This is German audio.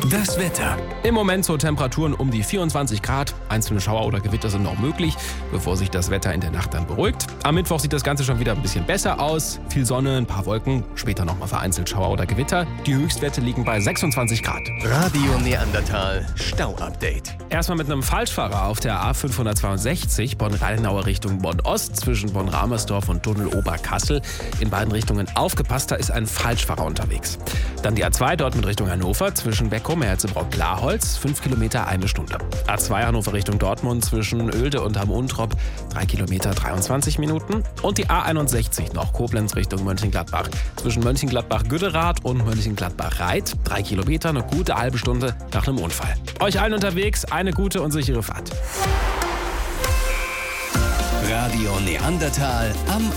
Das Wetter. Im Moment so Temperaturen um die 24 Grad. Einzelne Schauer oder Gewitter sind noch möglich, bevor sich das Wetter in der Nacht dann beruhigt. Am Mittwoch sieht das Ganze schon wieder ein bisschen besser aus. Viel Sonne, ein paar Wolken, später nochmal vereinzelt Schauer oder Gewitter. Die Höchstwerte liegen bei 26 Grad. Radio Neandertal Stau-Update. Erstmal mit einem Falschfahrer auf der A562 Bonn-Rheinauer Richtung Bonn-Ost zwischen Bonn-Ramersdorf und Tunnel Oberkassel. In beiden Richtungen aufgepasst, da ist ein Falschfahrer unterwegs. Dann die A2 dort mit Richtung Hannover zwischen Beckum, Herzebrock-Klarholz, 5 Kilometer, 1 Stunde. A2 Hannover Richtung Dortmund zwischen Oelde und Hamm-Untrop, 3 Kilometer, 23 Minuten. Und die A61 noch Koblenz Richtung Mönchengladbach zwischen Mönchengladbach-Güderath und Mönchengladbach-Reit, 3 Kilometer, eine gute halbe Stunde nach einem Unfall. Euch allen unterwegs eine gute und sichere Fahrt. Radio Neandertal am